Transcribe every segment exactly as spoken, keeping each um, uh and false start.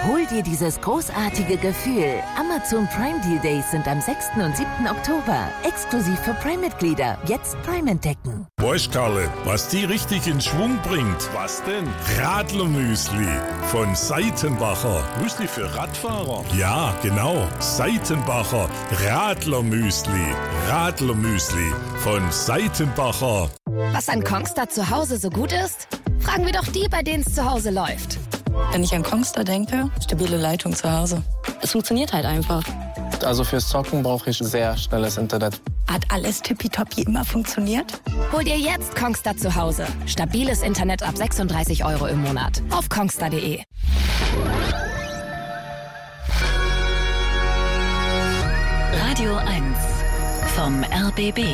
Hol dir dieses großartige Gefühl. Amazon Prime Deal Days sind am sechsten und siebten Oktober. Exklusiv für Prime-Mitglieder. Jetzt Prime entdecken. Weißt, Karle, was die richtig in Schwung bringt? Was denn? Radlermüsli von Seitenbacher. Müsli für Radfahrer? Ja, genau. Seitenbacher Radlermüsli. Radlermüsli von Seitenbacher. Was an Kongstar zu Hause so gut ist? Fragen wir doch die, bei denen es zu Hause läuft. Wenn ich an Kongstar denke, stabile Leitung zu Hause. Es funktioniert halt einfach. Also fürs Zocken brauche ich sehr schnelles Internet. Hat alles tippitoppi immer funktioniert? Hol dir jetzt Kongstar zu Hause. Stabiles Internet ab sechsunddreißig Euro im Monat. Auf kongstar punkt de. Radio eins vom R B B.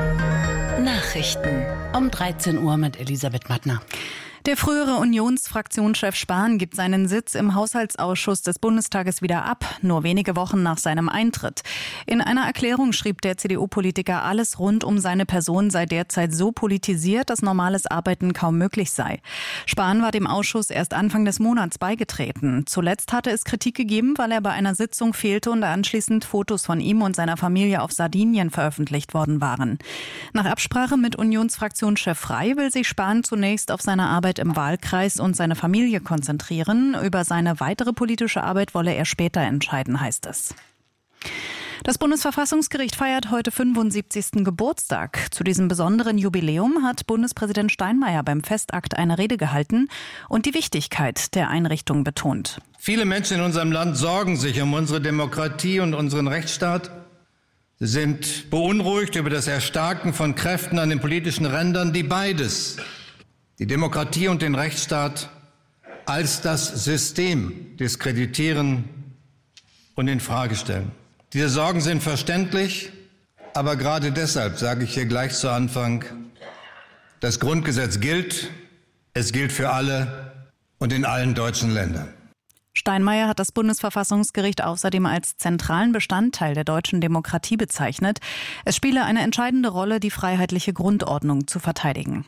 Nachrichten um dreizehn Uhr mit Elisabeth Mattner. Der frühere Unionsfraktionschef Spahn gibt seinen Sitz im Haushaltsausschuss des Bundestages wieder ab, nur wenige Wochen nach seinem Eintritt. In einer Erklärung schrieb der C D U-Politiker, alles rund um seine Person sei derzeit so politisiert, dass normales Arbeiten kaum möglich sei. Spahn war dem Ausschuss erst Anfang des Monats beigetreten. Zuletzt hatte es Kritik gegeben, weil er bei einer Sitzung fehlte und anschließend Fotos von ihm und seiner Familie auf Sardinien veröffentlicht worden waren. Nach Absprache mit Unionsfraktionschef Frey will sich Spahn zunächst auf seine Arbeit im Wahlkreis und seine Familie konzentrieren. Über seine weitere politische Arbeit wolle er später entscheiden, heißt es. Das Bundesverfassungsgericht feiert heute fünfundsiebzigsten Geburtstag. Zu diesem besonderen Jubiläum hat Bundespräsident Steinmeier beim Festakt eine Rede gehalten und die Wichtigkeit der Einrichtung betont. Viele Menschen in unserem Land sorgen sich um unsere Demokratie und unseren Rechtsstaat. Sie sind beunruhigt über das Erstarken von Kräften an den politischen Rändern, die beides, die Demokratie und den Rechtsstaat, als das System diskreditieren und in Frage stellen. Diese Sorgen sind verständlich, aber gerade deshalb sage ich hier gleich zu Anfang, das Grundgesetz gilt, es gilt für alle und in allen deutschen Ländern. Steinmeier hat das Bundesverfassungsgericht außerdem als zentralen Bestandteil der deutschen Demokratie bezeichnet. Es spiele eine entscheidende Rolle, die freiheitliche Grundordnung zu verteidigen.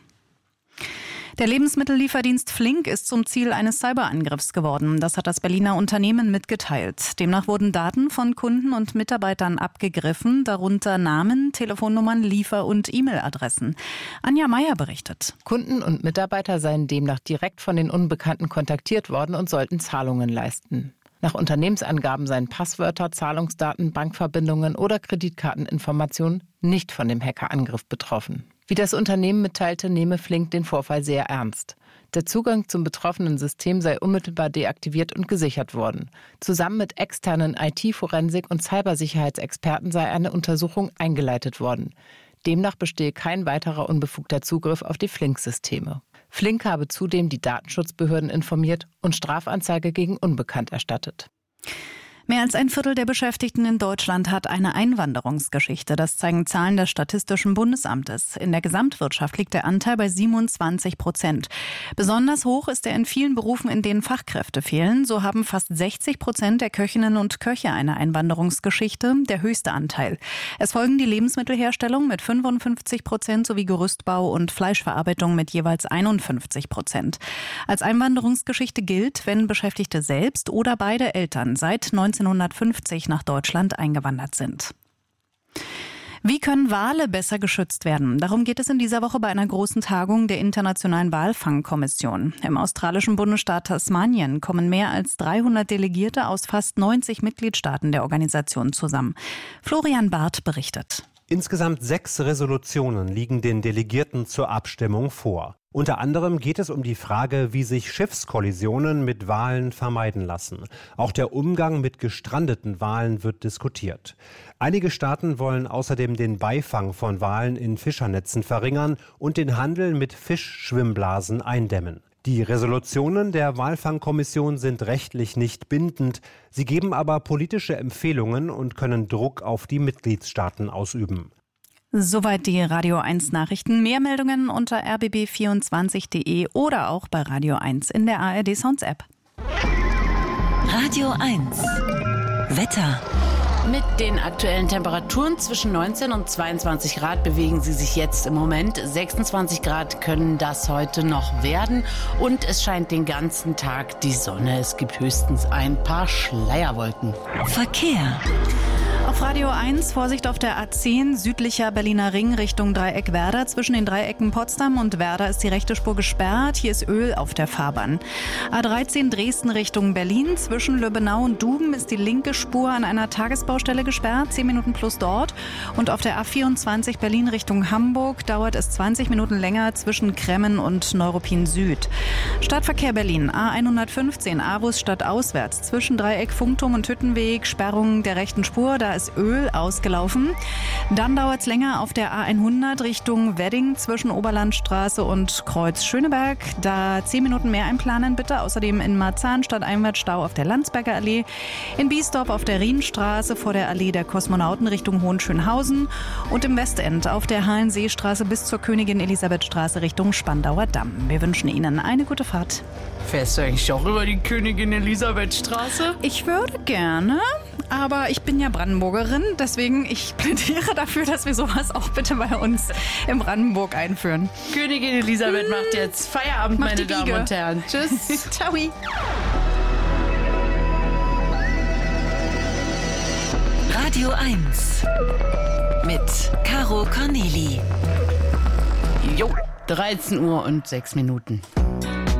Der Lebensmittellieferdienst Flink ist zum Ziel eines Cyberangriffs geworden. Das hat das Berliner Unternehmen mitgeteilt. Demnach wurden Daten von Kunden und Mitarbeitern abgegriffen, darunter Namen, Telefonnummern, Liefer- und E-Mail-Adressen. Anja Meier berichtet. Kunden und Mitarbeiter seien demnach direkt von den Unbekannten kontaktiert worden und sollten Zahlungen leisten. Nach Unternehmensangaben seien Passwörter, Zahlungsdaten, Bankverbindungen oder Kreditkarteninformationen nicht von dem Hackerangriff betroffen. Wie das Unternehmen mitteilte, nehme Flink den Vorfall sehr ernst. Der Zugang zum betroffenen System sei unmittelbar deaktiviert und gesichert worden. Zusammen mit externen I T-Forensik- und Cybersicherheitsexperten sei eine Untersuchung eingeleitet worden. Demnach bestehe kein weiterer unbefugter Zugriff auf die Flink-Systeme. Flink habe zudem die Datenschutzbehörden informiert und Strafanzeige gegen Unbekannt erstattet. Mehr als ein Viertel der Beschäftigten in Deutschland hat eine Einwanderungsgeschichte. Das zeigen Zahlen des Statistischen Bundesamtes. In der Gesamtwirtschaft liegt der Anteil bei siebenundzwanzig Prozent. Besonders hoch ist er in vielen Berufen, in denen Fachkräfte fehlen. So haben fast sechzig Prozent der Köchinnen und Köche eine Einwanderungsgeschichte, der höchste Anteil. Es folgen die Lebensmittelherstellung mit fünfundfünfzig Prozent sowie Gerüstbau und Fleischverarbeitung mit jeweils einundfünfzig Prozent. Als Einwanderungsgeschichte gilt, wenn Beschäftigte selbst oder beide Eltern seit neunzehnhundertfünfzig nach Deutschland eingewandert sind. Wie können Wale besser geschützt werden? Darum geht es in dieser Woche bei einer großen Tagung der Internationalen Walfangkommission. Im australischen Bundesstaat Tasmanien kommen mehr als dreihundert Delegierte aus fast neunzig Mitgliedstaaten der Organisation zusammen. Florian Barth berichtet. Insgesamt sechs Resolutionen liegen den Delegierten zur Abstimmung vor. Unter anderem geht es um die Frage, wie sich Schiffskollisionen mit Walen vermeiden lassen. Auch der Umgang mit gestrandeten Walen wird diskutiert. Einige Staaten wollen außerdem den Beifang von Walen in Fischernetzen verringern und den Handel mit Fischschwimmblasen eindämmen. Die Resolutionen der Walfangkommission sind rechtlich nicht bindend. Sie geben aber politische Empfehlungen und können Druck auf die Mitgliedstaaten ausüben. Soweit die Radio eins Nachrichten. Mehr Meldungen unter r b b vierundzwanzig punkt de oder auch bei Radio eins in der A R D Sounds App. Radio eins Wetter. Mit den aktuellen Temperaturen zwischen neunzehn und zweiundzwanzig Grad bewegen sie sich jetzt im Moment. sechsundzwanzig Grad können das heute noch werden. Und es scheint den ganzen Tag die Sonne. Es gibt höchstens ein paar Schleierwolken. Verkehr. Auf Radio eins Vorsicht auf der A zehn, südlicher Berliner Ring Richtung Dreieck Werder. Zwischen den Dreiecken Potsdam und Werder ist die rechte Spur gesperrt. Hier ist Öl auf der Fahrbahn. A dreizehn Dresden Richtung Berlin. Zwischen Löbenau und Duben ist die linke Spur an einer Tagesbaustelle gesperrt. zehn Minuten plus dort. Und auf der A vierundzwanzig Berlin Richtung Hamburg dauert es zwanzig Minuten länger zwischen Kremmen und Neuruppin Süd. Stadtverkehr Berlin. A hundertfünfzehn Avus stadtauswärts. Zwischen Dreieck Funkturm und Hüttenweg. Sperrung der rechten Spur. Da ist Öl ausgelaufen. Dann dauert es länger auf der A hundert Richtung Wedding zwischen Oberlandstraße und Kreuz Schöneberg. Da zehn Minuten mehr einplanen bitte. Außerdem in Marzahn stadteinwärts Stau auf der Landsberger Allee. In Biesdorf auf der Rienstraße vor der Allee der Kosmonauten Richtung Hohenschönhausen. Und im Westend auf der Hallenseestraße bis zur Königin Elisabeth Straße Richtung Spandauer Damm. Wir wünschen Ihnen eine gute Fahrt. Fährst du eigentlich auch über die Königin Elisabeth Straße? Ich würde gerne, aber ich bin ja Brandenburgerin, deswegen ich plädiere dafür, dass wir sowas auch bitte bei uns in Brandenburg einführen. Königin Elisabeth mmh. macht jetzt Feierabend, macht meine Damen und Herren. Tschüss. Ciao. Radio eins mit Caro Corneli. Jo, dreizehn Uhr und sechs Minuten.